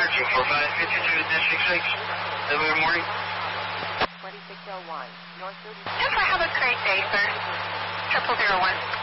1345, 52 District 6, February morning. 2601, North 30. Yes, I have a great day, sir. 0001.